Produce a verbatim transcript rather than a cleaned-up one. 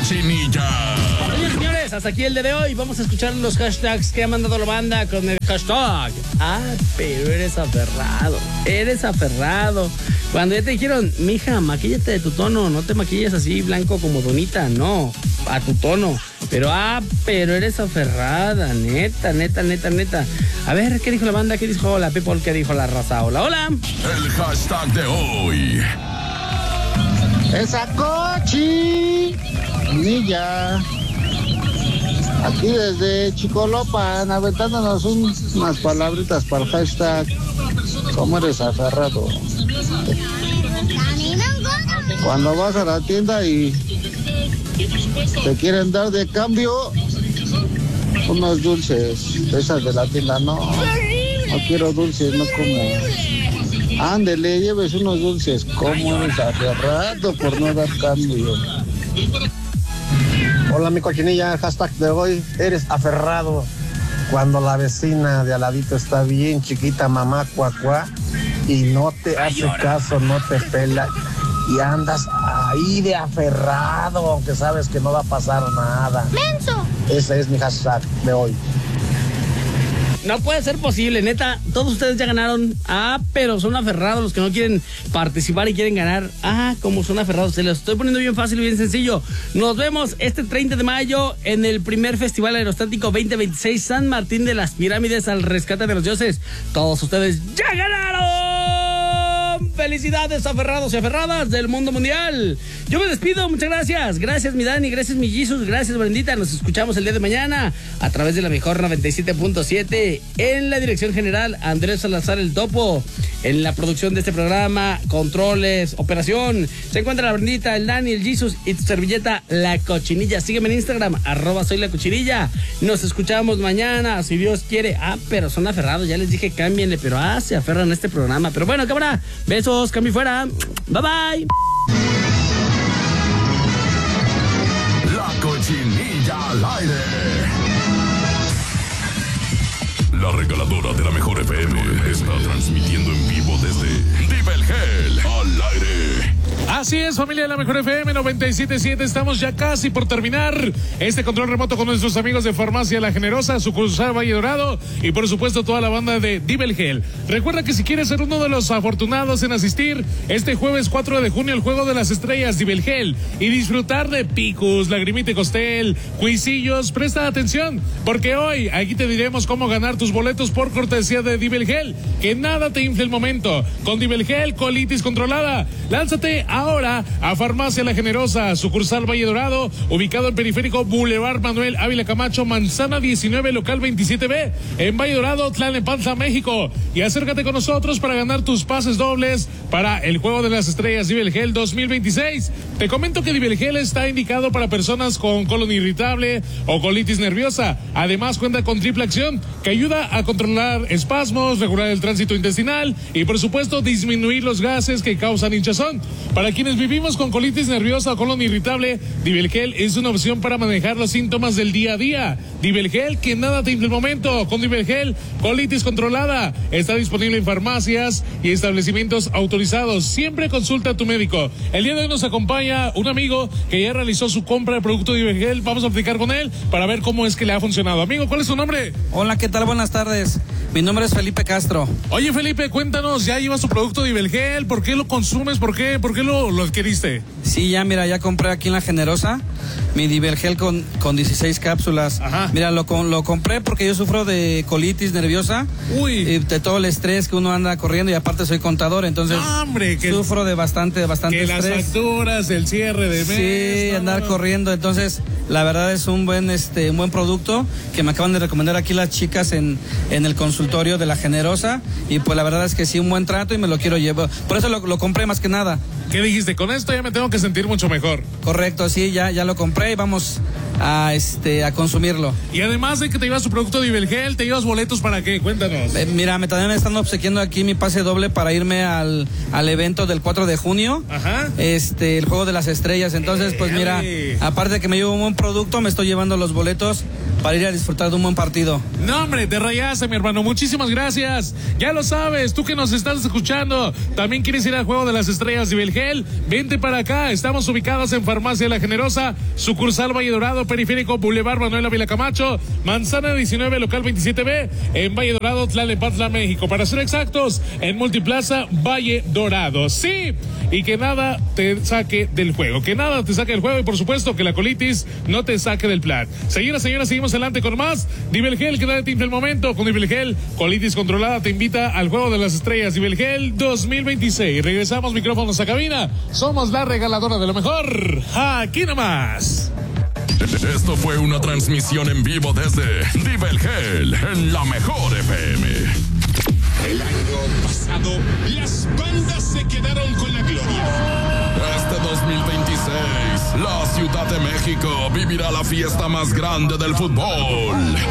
cochinilla. Señores, señores, hasta aquí el día de hoy. Vamos a escuchar los hashtags que ha mandado la banda con el hashtag. Ah, pero eres aferrado. Eres aferrado. Cuando ya te dijeron, mija, maquíllate de tu tono. No te maquilles así blanco como Donita. No, a tu tono. Pero, ah, pero eres aferrada. Neta, neta, neta, neta. A ver, ¿qué dijo la banda? ¿Qué dijo la people? ¿Qué dijo la raza? Hola, hola. El hashtag de hoy. Esa cochinilla. Aquí desde Chicolopan, aventándonos un, unas palabritas para el hashtag. ¿Cómo eres aferrado? Cuando vas a la tienda y te quieren dar de cambio unos dulces, esas de la tienda, no, no quiero dulces, no como. Ándele, lleves unos dulces. ¿Cómo eres aferrado por no dar cambio? Hola, mi cochinilla, hashtag de hoy, eres aferrado. Cuando la vecina de al ladito está bien chiquita, mamá cuacuá, y no te hace caso, no te pela, y andas ahí de aferrado, aunque sabes que no va a pasar nada. ¡Menso! Ese es mi hashtag de hoy. No puede ser posible, neta. Todos ustedes ya ganaron. Ah, pero son aferrados los que no quieren participar y quieren ganar. Ah, como son aferrados. Se los estoy poniendo bien fácil y bien sencillo. Nos vemos este treinta de mayo en el primer Festival Aerostático veinte veintiséis San Martín de las Pirámides al rescate de los dioses. Todos ustedes ya ganaron. Felicidades, aferrados y aferradas del mundo mundial. Yo me despido, muchas gracias. Gracias, mi Dani, gracias, mi Jesus, gracias, Brendita. Nos escuchamos el día de mañana a través de la mejor noventa y siete punto siete. En la dirección general, Andrés Salazar el Topo. En la producción de este programa, controles, operación, se encuentra la Brendita, el Dani, el Jesus y tu servilleta, la cochinilla. Sígueme en Instagram, arroba soy la cochinilla. Nos escuchamos mañana, si Dios quiere. Ah, pero son aferrados, ya les dije, cámbienle, pero ah, se aferran a este programa. Pero bueno, cámara, besos, cambio fuera. Bye bye. La cochinilla al aire. La regaladora de la mejor F M está transmitiendo en vivo desde Nivelgel al aire. Así es, familia de la mejor F M noventa y siete punto siete. Estamos ya casi por terminar este control remoto con nuestros amigos de Farmacia La Generosa, sucursal Valle Dorado y por supuesto toda la banda de Nivelgel. Recuerda que si quieres ser uno de los afortunados en asistir este jueves cuatro de junio al Juego de las Estrellas Nivelgel y disfrutar de picos, lagrimita y costel, cuisillos, presta atención porque hoy aquí te diremos cómo ganar tus boletos por cortesía de Nivelgel. Que nada te infle el momento. Con Nivelgel, colitis controlada. Lánzate ahora a Farmacia La Generosa, sucursal Valle Dorado, ubicado en Periférico Boulevard Manuel Ávila Camacho, Manzana diecinueve, local veintisiete B, en Valle Dorado, Tlalnepantla, México. Y acércate con nosotros para ganar tus pases dobles para el Juego de las Estrellas Nivelgel dos mil veintiséis. Te comento que Nivelgel está indicado para personas con colon irritable o colitis nerviosa. Además cuenta con triple acción que ayuda a controlar espasmos, regular el tránsito intestinal y por supuesto disminuir los gases que causan hinchazón. Para quienes vivimos con colitis nerviosa o colon irritable, Nivelgel es una opción para manejar los síntomas del día a día. Nivelgel, que nada te infle el momento. Con Nivelgel, colitis controlada. Está disponible en farmacias y establecimientos autorizados. Siempre consulta a tu médico. El día de hoy nos acompaña un amigo que ya realizó su compra de producto de Nivelgel. Vamos a platicar con él para ver cómo es que le ha funcionado. Amigo, ¿cuál es su nombre? Hola, ¿qué tal? Buenas tardes. Mi nombre es Felipe Castro. Oye, Felipe, cuéntanos, ¿ya llevas tu producto de Nivelgel? ¿Por qué lo consumes? ¿Por qué, por qué lo, lo adquiriste? Sí, ya, mira, ya compré aquí en La Generosa mi Nivelgel con, con dieciséis cápsulas. Ajá. Mira, lo, lo compré porque yo sufro de colitis nerviosa. Uy. Y de todo el estrés que uno anda corriendo y aparte soy contador, entonces no, hombre, que sufro de bastante, bastante que estrés. Que las facturas, el cierre de mes. Sí, no, andar no. corriendo, entonces la verdad es un buen, este, un buen producto que me acaban de recomendar aquí las chicas en, en el consultorio de La Generosa y pues la verdad es que sí, un buen trato y me lo quiero llevar. Por eso lo, lo compré más que nada. ¿Qué dijiste? Con esto ya me tengo que sentir mucho mejor. Correcto, sí, ya, ya lo compré y vamos a este a consumirlo. Y además de que te llevas tu producto de Nivelgel, ¿te llevas boletos para qué? Cuéntanos. Eh, mira, me también me están obsequiando aquí mi pase doble para irme al, al evento del cuatro de junio. Ajá. Este, el Juego de las Estrellas. Entonces, pues mira, aparte de que me llevo un buen producto, me estoy llevando los boletos para ir a disfrutar de un buen partido. No, hombre, te rayaste, mi hermano. Muchísimas gracias. Ya lo sabes, tú que nos estás escuchando, también quieres ir al Juego de las Estrellas Nivelgel. Gel, vente para acá. Estamos ubicados en Farmacia La Generosa, sucursal Valle Dorado, Periférico, Boulevard Manuel Ávila Camacho, Manzana diecinueve, local veintisiete B, en Valle Dorado, Tlalnepantla, México. Para ser exactos, en Multiplaza Valle Dorado. Sí, y que nada te saque del juego, que nada te saque del juego y por supuesto que la colitis no te saque del plan. Señoras, señoras, seguimos adelante con más. Divelgel, que da de el momento con Divelgel, colitis controlada, te invita al juego de las estrellas. Divelgel dos mil veintiséis. Regresamos micrófonos a cabina. Somos la regaladora de lo mejor. Aquí nomás. Esto fue una transmisión en vivo desde Divelgel en la mejor F M. El año pasado, las bandas se quedaron con la gloria. Este dos mil veintiséis, la Ciudad de México vivirá la fiesta más grande del fútbol.